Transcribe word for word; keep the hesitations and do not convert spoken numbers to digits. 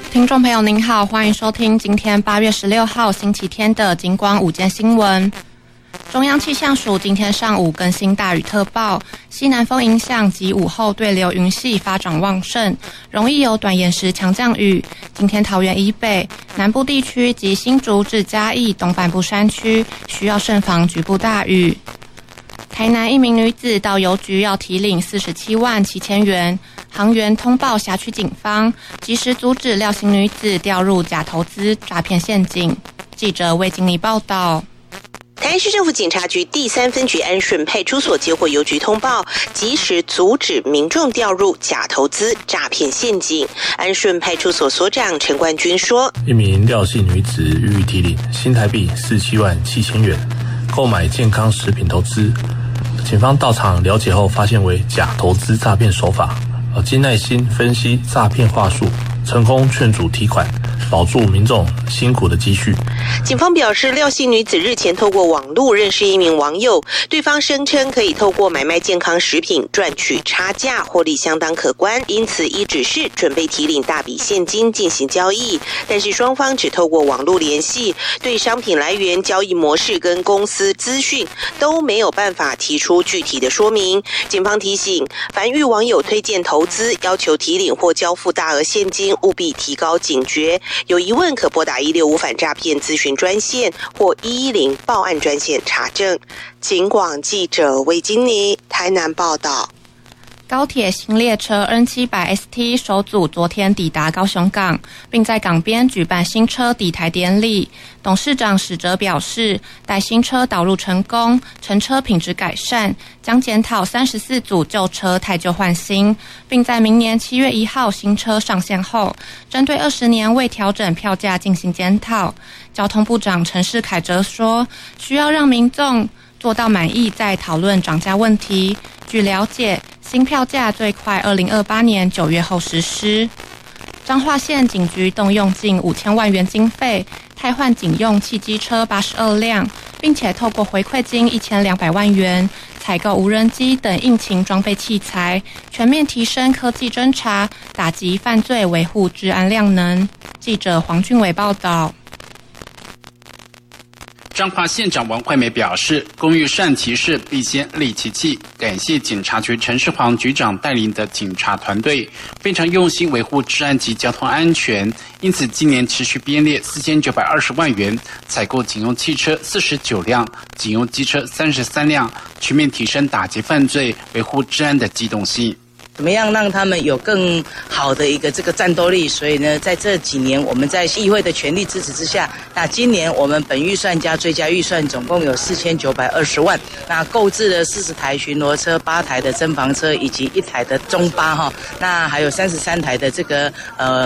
听众朋友您好，欢迎收听今天八月十六号星期天的金光午间新闻。中央气象署今天上午更新大雨特报，西南风影响及午后对流云系发展旺盛，容易有短延时强降雨。今天桃园以北、南部地区及新竹至嘉义东半部山区需要慎防局部大雨。台南一名女子到邮局要提领四十七万七千元，行员通报辖区警方，及时阻止廖姓女子掉入假投资诈骗陷阱。记者魏经理报道。 台南市政府警察局第三分局安顺派出所接获邮局通报，及时阻止民众掉入假投资诈骗陷阱。安顺派出所所长陈冠军说： 一名廖姓女子予以提领新台币四十七万七千元，购买健康食品投资。警方到场了解后，发现为假投资诈骗手法，经耐心分析诈骗话术，成功劝阻提款，保住民众辛苦的积蓄。 警方表示，廖姓女子日前透过网络认识一名网友，对方声称可以透过买卖健康食品赚取差价，获利相当可观，因此依指示准备提领大笔现金进行交易。但是双方只透过网络联系，对商品来源、交易模式跟公司资讯都没有办法提出具体的说明。警方提醒，凡遇网友推荐投资、要求提领或交付大额现金，务必提高警觉。有疑问可拨打一六五反诈骗咨询专线或一一零报案专线查证。警广记者魏金妮台南报道。 高铁新列车 N 七百 S T 首组昨天抵达高雄港，并在港边举办新车抵台典礼。董事长史哲表示，待新车导入成功，乘车品质改善，将检讨三十四组旧车汰旧换新，并在明年七月一号新车上线后，针对二十年未调整票价进行检讨。交通部长陈世凯则说，需要让民众做到满意再讨论涨价问题。据了解，新票价最快二零二八年九月后实施。彰化县警局动用近五千万元经费，汰换警用汽机车八十二辆，并且透过回馈金一千两百万元，采购无人机等应勤装备器材，全面提升科技侦查，打击犯罪，维护治安量能。记者黄俊伟报道。 彰化县长王惠美表示，工欲善其事，必先利其器。感谢警察局陈世煌局长带领的警察团队，非常用心维护治安及交通安全。因此，今年持续编列四千九百二十万元，采购警用汽车四十九辆，警用机车三十三辆，全面提升打击犯罪、维护治安的机动性。 怎么样让他们有更好的一个这个战斗力？所以呢，在这几年我们在议会的全力支持之下，那今年我们本预算加追加预算总共有四千九百二十万，那购置了四十台巡逻车、八台的侦防车以及一台的中巴哈，那还有三十三台的这个呃